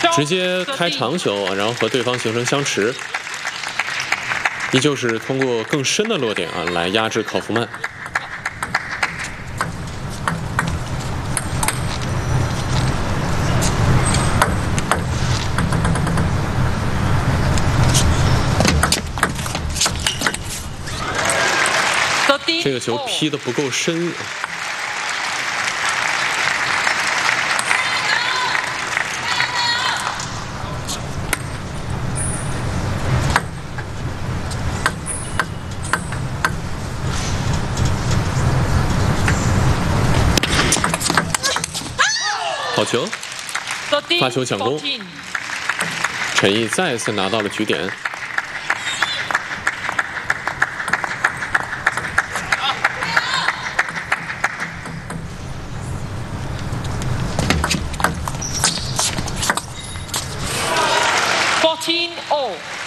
直接开长球，然后和对方形成相持，依旧是通过更深的落点来压制考夫曼。这个球劈得不够深。好球，发球抢攻，陈毅再次拿到了局点。 14-all。